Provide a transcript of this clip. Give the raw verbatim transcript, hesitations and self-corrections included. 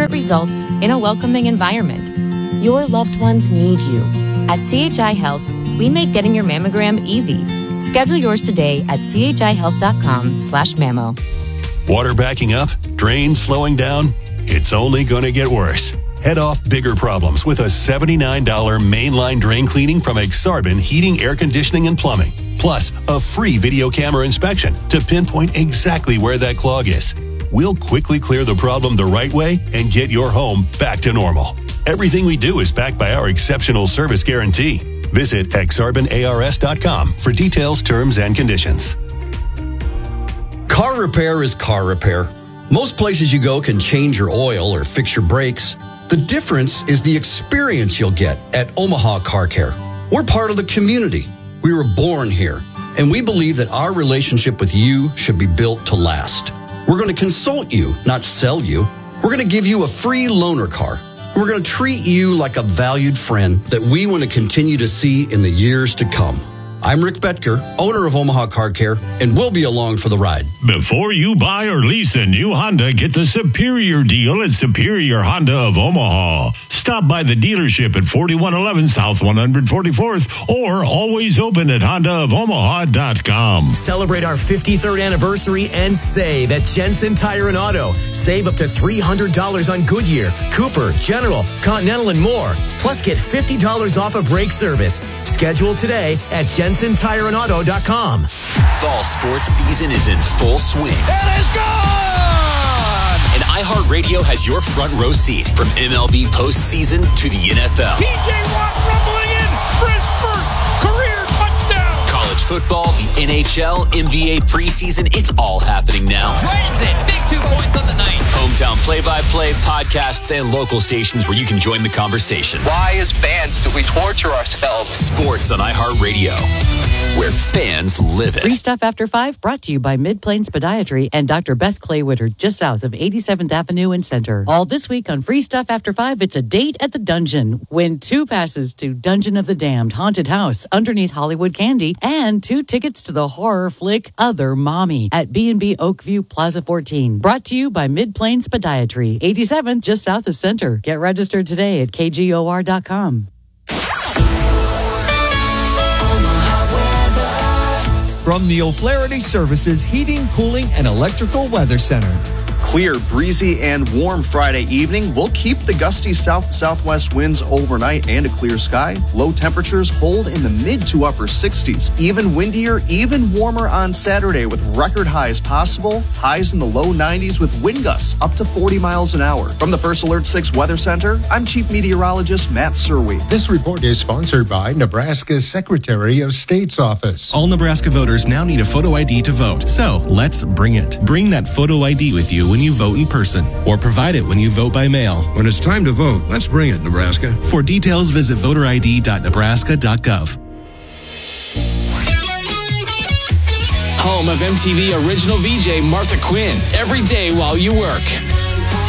get results in a welcoming environment. Your loved ones need you. At C H I Health, we make getting your mammogram easy. Schedule yours today at chihealth.com slash mammo. Water backing up? Drains slowing down? It's only going to get worse. Head off bigger problems with a seventy-nine dollars mainline drain cleaning from Exarban Heating, Air Conditioning, and Plumbing. Plus, a free video camera inspection to pinpoint exactly where that clog is. We'll quickly clear the problem the right way and get your home back to normal. Everything we do is backed by our exceptional service guarantee. Visit exarban A R S dot com for details, terms, and conditions. Car repair is car repair. Most places you go can change your oil or fix your brakes. The difference is the experience you'll get at Omaha Car Care. We're part of the community. We were born here, and we believe that our relationship with you should be built to last. We're going to consult you, not sell you. We're going to give you a free loaner car. We're going to treat you like a valued friend that we want to continue to see in the years to come. I'm Rick Betker, owner of Omaha Car Care, and we'll be along for the ride. Before you buy or lease a new Honda, get the superior deal at Superior Honda of Omaha. Stop by the dealership at forty-one eleven South one hundred forty-fourth or always open at honda of omaha dot com. Celebrate our fifty-third anniversary and save at Jensen Tire and Auto. Save up to three hundred dollars on Goodyear, Cooper, General, Continental, and more. Plus, get fifty dollars off a brake service. Schedule today at jensen tire and auto dot com. Fall sports season is in full swing. It is gone! And iHeartRadio has your front row seat from M L B postseason to the N F L. T J Watt rumbling in for his first career touchdown. College football, the N H L, N B A preseason, it's all happening now. Dragons in, big two points on the night. Hometown play-by-play, podcasts, and local stations where you can join the conversation. Why, as fans, do we torture ourselves? Sports on iHeartRadio, where fans live it. Free Stuff After five brought to you by Mid-Plains Podiatry and Doctor Beth Claywitter, just south of eighty-seventh Avenue and Center. All this week on Free Stuff After five, it's a date at the Dungeon. Win two passes to Dungeon of the Damned, Haunted House, underneath Hollywood Candy, and two tickets to the horror flick Other Mommy at B and B Oakview Plaza fourteen. Brought to you by Mid-Plains Podiatry, eighty-seventh, just south of Center. Get registered today at K G O R dot com. From the O'Flaherty Services Heating, Cooling, and Electrical Weather Center. Clear, breezy, and warm Friday evening. We'll keep the gusty south-southwest winds overnight and a clear sky. Low temperatures hold in the mid to upper sixties. Even windier, even warmer on Saturday with record highs possible. Highs in the low nineties with wind gusts up to forty miles an hour. From the First Alert six Weather Center, I'm Chief Meteorologist Matt Serwe. This report is sponsored by Nebraska's Secretary of State's office. All Nebraska voters now need a photo I D to vote. So let's bring it. Bring that photo I D with you when you vote in person, or provide it when you vote by mail. When it's time to vote, let's bring it, Nebraska. For details, visit voter I D dot nebraska dot gov. Home of M T V original V J Martha Quinn. Every day while you work.